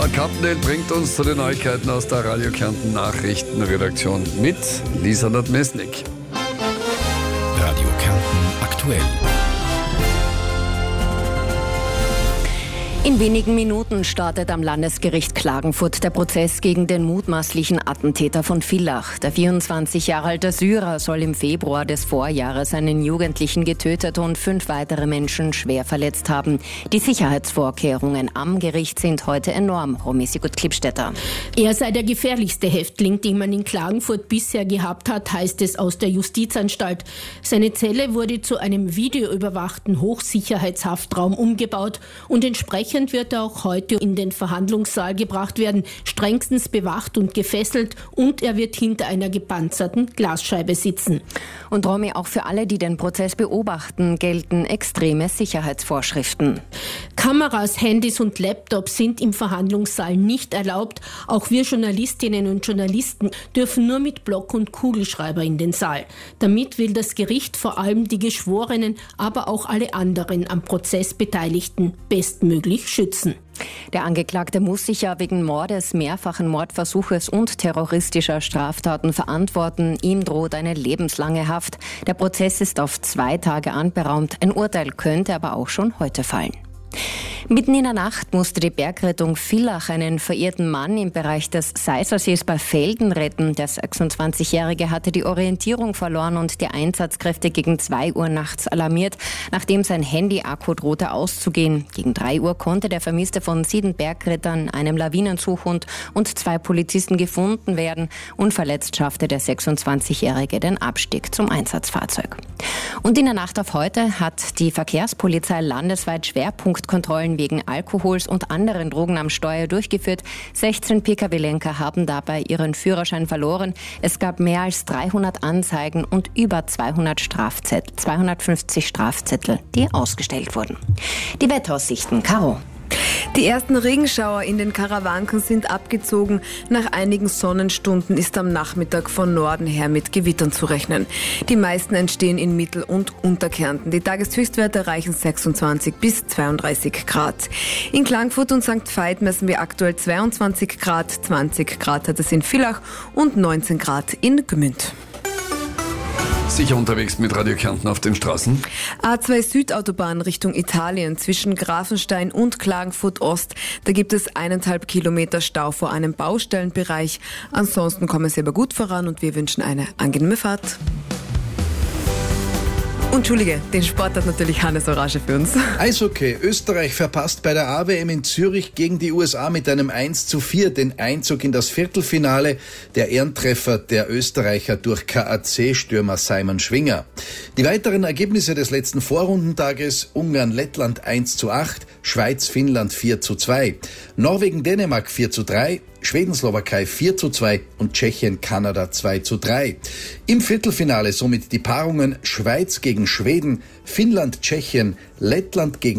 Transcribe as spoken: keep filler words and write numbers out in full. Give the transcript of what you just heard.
Barbara Kappnell bringt uns zu den Neuigkeiten aus der Radio Kärnten Nachrichtenredaktion mit Lisa Nadmesnik. Radio Kärnten aktuell. In wenigen Minuten startet am Landesgericht Klagenfurt der Prozess gegen den mutmaßlichen Attentäter von Villach. Der vierundzwanzig Jahre alte Syrer soll im Februar des Vorjahres einen Jugendlichen getötet und fünf weitere Menschen schwer verletzt haben. Die Sicherheitsvorkehrungen am Gericht sind heute enorm. Romy Sigurd-Klippstätter. Er sei der gefährlichste Häftling, den man in Klagenfurt bisher gehabt hat, heißt es aus der Justizanstalt. Seine Zelle wurde zu einem videoüberwachten Hochsicherheitshaftraum umgebaut und entsprechend wird er auch heute in den Verhandlungssaal gebracht werden, strengstens bewacht und gefesselt, und er wird hinter einer gepanzerten Glasscheibe sitzen. Und Romy, auch für alle, die den Prozess beobachten, gelten extreme Sicherheitsvorschriften. Kameras, Handys und Laptops sind im Verhandlungssaal nicht erlaubt. Auch wir Journalistinnen und Journalisten dürfen nur mit Block und Kugelschreiber in den Saal. Damit will das Gericht vor allem die Geschworenen, aber auch alle anderen am Prozess Beteiligten bestmöglich schützen. Der Angeklagte muss sich ja wegen Mordes, mehrfachen Mordversuches und terroristischer Straftaten verantworten. Ihm droht eine lebenslange Haft. Der Prozess ist auf zwei Tage anberaumt. Ein Urteil könnte aber auch schon heute fallen. Mitten in der Nacht musste die Bergrettung Villach einen verirrten Mann im Bereich des Seisersees bei Velden retten. Der sechsundzwanzigjährige hatte die Orientierung verloren und die Einsatzkräfte gegen zwei Uhr nachts alarmiert, nachdem sein Handy-Akku drohte auszugehen. Gegen drei Uhr konnte der Vermisste von sieben Bergrettern, einem Lawinensuchhund und zwei Polizisten gefunden werden. Unverletzt schaffte der sechsundzwanzigjährige den Abstieg zum Einsatzfahrzeug. Und in der Nacht auf heute hat die Verkehrspolizei landesweit Schwerpunktkontrollen wegen Alkohols und anderen Drogen am Steuer durchgeführt. sechzehn Pkw-Lenker haben dabei ihren Führerschein verloren. Es gab mehr als dreihundert Anzeigen und über zweihundert Strafzettel, zweihundertfünfzig Strafzettel, die ausgestellt wurden. Die Wetteraussichten, Caro. Die ersten Regenschauer in den Karawanken sind abgezogen. Nach einigen Sonnenstunden ist am Nachmittag von Norden her mit Gewittern zu rechnen. Die meisten entstehen in Mittel- und Unterkärnten. Die Tageshöchstwerte erreichen sechsundzwanzig bis zweiunddreißig Grad. In Klagenfurt und Sankt Veit messen wir aktuell zweiundzwanzig Grad, zwanzig Grad hat es in Villach und neunzehn Grad in Gmünd. Sicher unterwegs mit Radio Kärnten auf den Straßen. A zwei Südautobahn Richtung Italien zwischen Grafenstein und Klagenfurt Ost. Da gibt es eineinhalb Kilometer Stau vor einem Baustellenbereich. Ansonsten kommen Sie aber gut voran und wir wünschen eine angenehme Fahrt. Und Entschuldige, den Sport hat natürlich Hannes Orage für uns. Eishockey. Österreich verpasst bei der A W M in Zürich gegen die U S A mit einem eins zu vier den Einzug in das Viertelfinale. Der Ehrentreffer der Österreicher durch K A C-Stürmer Simon Schwinger. Die weiteren Ergebnisse des letzten Vorrundentages: Ungarn-Lettland eins zu acht, Schweiz-Finnland vier zu zwei, Norwegen-Dänemark vier zu drei, Schweden-Slowakei vier zu zwei und Tschechien-Kanada zwei zu drei. Im Viertelfinale somit die Paarungen Schweiz gegen Schweden, Finnland-Tschechien, Lettland gegen